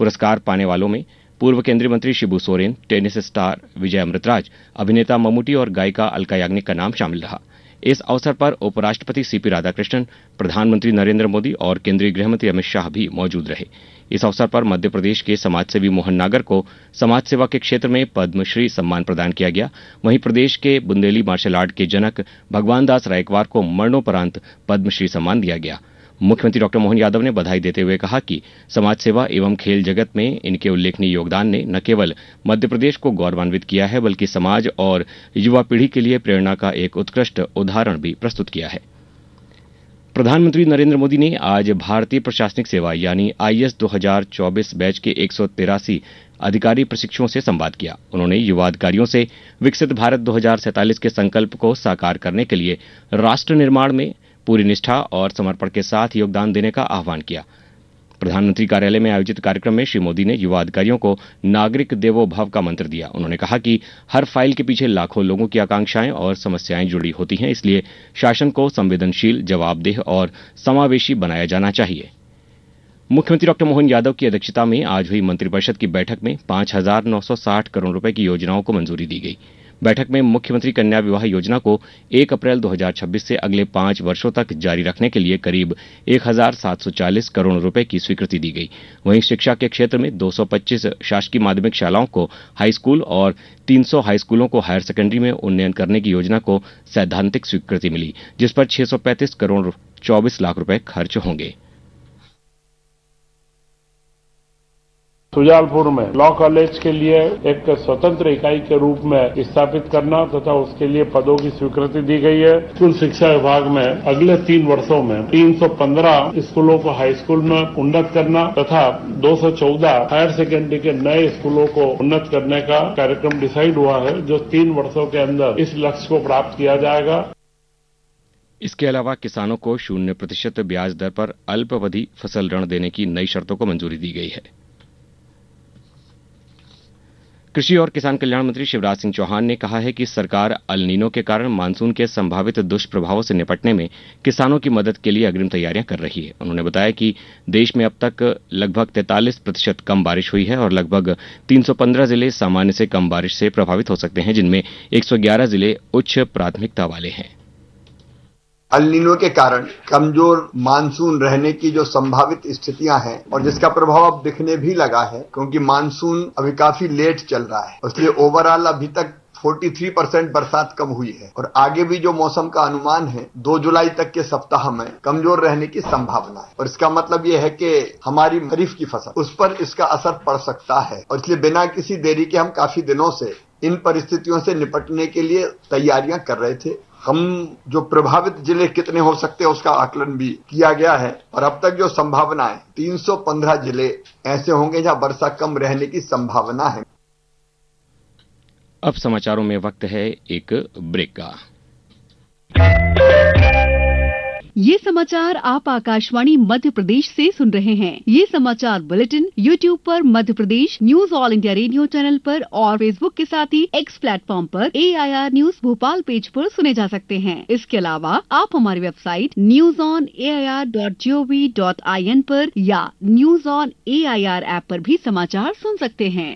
पुरस्कार पाने वालों में पूर्व केंद्रीय मंत्री शिबू सोरेन, टेनिस स्टार विजय अमृतराज, अभिनेता मम्मूटी और गायिका अलका याग्निक का नाम शामिल रहा। इस अवसर पर उपराष्ट्रपति सीपी राधाकृष्णन, प्रधानमंत्री नरेंद्र मोदी और केंद्रीय गृहमंत्री अमित शाह भी मौजूद रहे। इस अवसर पर मध्य प्रदेश के समाजसेवी मोहन नागर को समाज सेवा के क्षेत्र में पद्मश्री सम्मान प्रदान किया गया। वहीं प्रदेश के बुंदेली मार्शल आर्ट के जनक भगवान दास रायकवार को मरणोपरांत पद्मश्री सम्मान दिया गया। मुख्यमंत्री डॉक्टर मोहन यादव ने बधाई देते हुए कहा कि समाज सेवा एवं खेल जगत में इनके उल्लेखनीय योगदान ने न केवल मध्य प्रदेश को गौरवान्वित किया है, बल्कि समाज और युवा पीढ़ी के लिए प्रेरणा का एक उत्कृष्ट उदाहरण भी प्रस्तुत किया है। प्रधानमंत्री नरेंद्र मोदी ने आज भारतीय प्रशासनिक सेवा यानी आईएएस 2024 बैच के 183 अधिकारी प्रशिक्षुओं से संवाद किया। उन्होंने युवा अधिकारियों से विकसित भारत 2047 के संकल्प को साकार करने के लिए राष्ट्र निर्माण में पूरी निष्ठा और समर्पण के साथ योगदान देने का आह्वान किया। प्रधानमंत्री कार्यालय में आयोजित कार्यक्रम में श्री मोदी ने युवा अधिकारियों को नागरिक देवो भव का मंत्र दिया। उन्होंने कहा कि हर फाइल के पीछे लाखों लोगों की आकांक्षाएं और समस्याएं जुड़ी होती हैं, इसलिए शासन को संवेदनशील, जवाबदेह और समावेशी बनाया जाना चाहिए। मुख्यमंत्री डॉक्टर मोहन यादव की अध्यक्षता में आज हुई मंत्रिपरिषद की बैठक में 5,960 करोड़ रुपए की योजनाओं को मंजूरी दी गई। बैठक में मुख्यमंत्री कन्या विवाह योजना को 1 अप्रैल 2026 से अगले 5 वर्षों तक जारी रखने के लिए करीब 1,740 करोड़ रुपए की स्वीकृति दी गई। वहीं शिक्षा के क्षेत्र में 225 शासकीय माध्यमिक शालाओं को हाई स्कूल और 300 हाई स्कूलों को हायर सेकेंडरी में उन्नयन करने की योजना को सैद्धांतिक स्वीकृति मिली, जिस पर 635 करोड़ 24 लाख रुपए खर्च होंगे। सुजालपुर में लॉ कॉलेज के लिए एक स्वतंत्र इकाई के रूप में स्थापित करना तथा उसके लिए पदों की स्वीकृति दी गई है। स्कूल शिक्षा विभाग में अगले 3 वर्षों में 315 स्कूलों को हाई स्कूल में उन्नत करना तथा 214 हायर सेकेंडरी के नए स्कूलों को उन्नत करने का कार्यक्रम डिसाइड हुआ है, जो 3 वर्षों के अंदर इस लक्ष्य को प्राप्त किया जाएगा। इसके अलावा किसानों को 0% ब्याज दर पर अल्पावधि फसल ऋण देने की नई शर्तों को मंजूरी दी गई है। कृषि और किसान कल्याण मंत्री शिवराज सिंह चौहान ने कहा है कि सरकार अल नीनो के कारण मानसून के संभावित दुष्प्रभावों से निपटने में किसानों की मदद के लिए अग्रिम तैयारियां कर रही है। उन्होंने बताया कि देश में अब तक लगभग 43% कम बारिश हुई है और लगभग 315 जिले सामान्य से कम बारिश से प्रभावित हो सकते हैं, जिनमें 111 जिले उच्च प्राथमिकता वाले हैं। अल नीनो के कारण कमजोर मानसून रहने की जो संभावित स्थितियां हैं और जिसका प्रभाव अब दिखने भी लगा है, क्योंकि मानसून अभी काफी लेट चल रहा है, इसलिए ओवरऑल अभी तक 43% बरसात कम हुई है और आगे भी जो मौसम का अनुमान है 2 जुलाई तक के सप्ताह में कमजोर रहने की संभावना है। और इसका मतलब यह है कि हमारी खरीफ की फसल उस पर इसका असर पड़ सकता है और इसलिए बिना किसी देरी के हम काफी दिनों से इन परिस्थितियों से निपटने के लिए तैयारियां कर रहे थे। हम जो प्रभावित जिले कितने हो सकते हैं उसका आकलन भी किया गया है और अब तक जो संभावना है 315 जिले ऐसे होंगे जहां वर्षा कम रहने की संभावना है। अब समाचारों में वक्त है एक ब्रेक का। ये समाचार आप आकाशवाणी मध्य प्रदेश से सुन रहे हैं। ये समाचार बुलेटिन YouTube पर Madhya Pradesh news all India radio channel पर और Facebook के साथ ही X प्लेटफॉर्म पर AIR न्यूज भोपाल पेज पर सुने जा सकते हैं। इसके अलावा आप हमारी वेबसाइट newsonair.gov.in पर या न्यूज ऑन AIR ऐप पर भी समाचार सुन सकते हैं।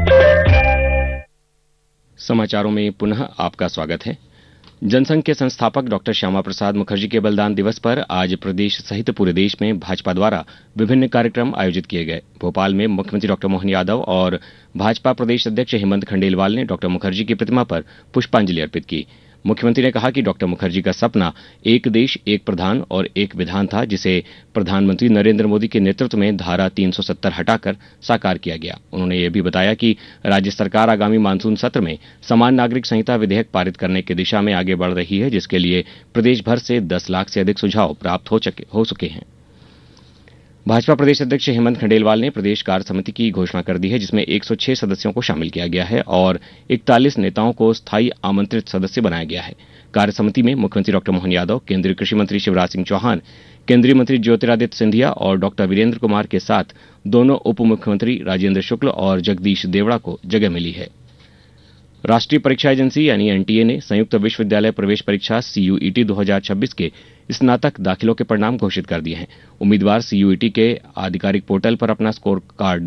समाचारों में पुनः आपका स्वागत है। जनसंघ के संस्थापक डॉक्टर श्यामा प्रसाद मुखर्जी के बलिदान दिवस पर आज प्रदेश सहित पूरे देश में भाजपा द्वारा विभिन्न कार्यक्रम आयोजित किए गए। भोपाल में मुख्यमंत्री डॉक्टर मोहन यादव और भाजपा प्रदेश अध्यक्ष हेमंत खंडेलवाल ने डॉक्टर मुखर्जी की प्रतिमा पर पुष्पांजलि अर्पित की। मुख्यमंत्री ने कहा कि डॉक्टर मुखर्जी का सपना एक देश, एक प्रधान और एक विधान था, जिसे प्रधानमंत्री नरेंद्र मोदी के नेतृत्व में धारा 370 हटाकर साकार किया गया। उन्होंने ये भी बताया कि राज्य सरकार आगामी मानसून सत्र में समान नागरिक संहिता विधेयक पारित करने की दिशा में आगे बढ़ रही है, जिसके लिए प्रदेश भर से 10 लाख से अधिक सुझाव प्राप्त हो चुके हैं। भाजपा प्रदेश अध्यक्ष हेमंत खंडेलवाल ने प्रदेश कार्य समिति की घोषणा कर दी है, जिसमें 106 सदस्यों को शामिल किया गया है और 41 नेताओं को स्थायी आमंत्रित सदस्य बनाया गया है। कार्य समिति में मुख्यमंत्री डॉक्टर मोहन यादव, केंद्रीय कृषि मंत्री शिवराज सिंह चौहान, केंद्रीय मंत्री ज्योतिरादित्य सिंधिया और डॉक्टर वीरेंद्र कुमार के साथ दोनों उप मुख्यमंत्री राजेंद्र शुक्ल और जगदीश देवड़ा को जगह मिली है। राष्ट्रीय परीक्षा एजेंसी यानी एनटीए ने संयुक्त विश्वविद्यालय प्रवेश परीक्षा CUET 2026 के स्नातक दाखिलों के परिणाम घोषित कर दिए हैं। उम्मीदवार CUET के आधिकारिक पोर्टल पर अपना स्कोर कार्ड